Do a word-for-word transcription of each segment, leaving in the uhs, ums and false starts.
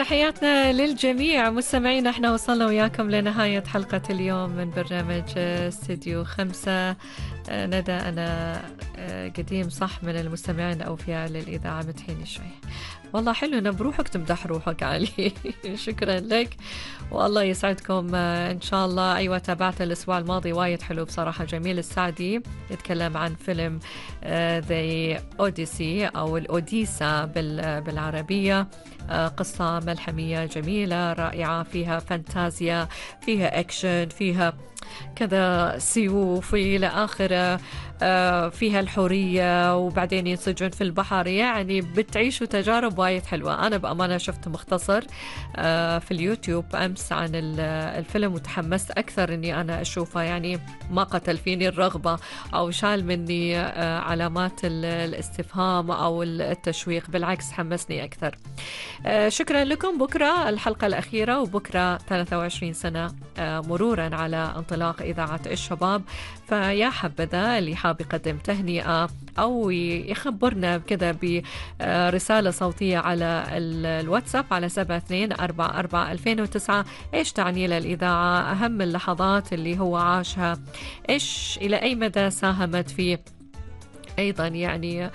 تحياتنا للجميع مستمعينا، احنا وصلنا وياكم لنهاية حلقة اليوم من برنامج استديو خمسة. آه، ندى أنا آه، قديم صح من المستمعين الأوفياء للإذاعة، متحيني شوي. والله حلو إنه بروحك تمدح روحك علي. شكرا لك والله يسعدكم. آه، إن شاء الله. أيوة تابعت الأسبوع الماضي، وايد حلو بصراحة. جميل السعدي يتكلم عن فيلم ذا أوديسي أو الأوديسا بالعربية. آه، قصة ملحمية جميلة رائعة، فيها فانتازيا، فيها أكشن، فيها كذا سيوف إلى آخره. آه، فيها الحورية وبعدين ينسجون في البحر، يعني بتعيشوا تجارب وايد حلوة. أنا بأمانة شفت مختصر آه، في اليوتيوب أمس عن الفيلم وتحمست أكثر أني أنا أشوفه، يعني ما قتل فيني الرغبة أو شال مني آه، علامات الاستفهام أو التشويق، بالعكس حمسني أكثر. آه، شكرا لكم. بكرة الحلقة الأخيرة، وبكرة ثلاثة وعشرين سنة آه، مرورا على انطلاق إذاعة الشباب. فيا حبذا اللي حاب يقدم تهنئة أو يخبرنا كذا برسالة صوتية على الواتساب على سبعة اثنين أربعة أربعة ألفين وتسعة، إيش تعني للإذاعة، أهم اللحظات اللي هو عاشها، إيش إلى أي مدى ساهمت في أيضا يعني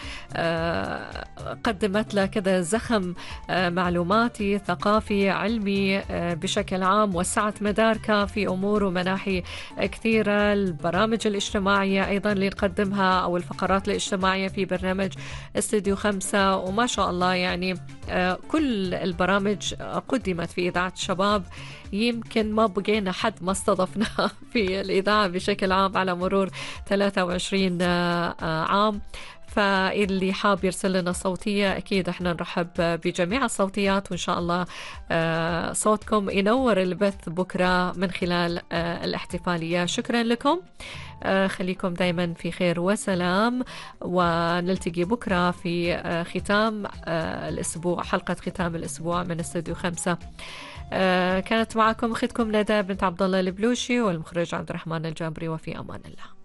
آه قدمت له كذا زخم آه معلوماتي ثقافي علمي آه بشكل عام، وسعت مداركه في أمور ومناحي كثيرة. البرامج الاجتماعية أيضا اللي نقدمها أو الفقرات الاجتماعية في برنامج استديو خمسة، وما شاء الله يعني آه كل البرامج قدمت في إذاعة الشباب. يمكن ما بقينا حد ما استضفناه في الإذاعة بشكل عام على مرور ثلاثة وعشرين عام. فاللي حاب يرسل لنا صوتية أكيد احنا نرحب بجميع الصوتيات، وإن شاء الله صوتكم ينور البث بكرة من خلال الاحتفالية. شكرا لكم، خليكم دايما في خير وسلام، ونلتقي بكرة في ختام الأسبوع، حلقة ختام الأسبوع من استوديو خمسة. كانت معكم أختكم ندى بنت عبد الله البلوشي، والمخرج عبد الرحمن الجابري، وفي أمان الله.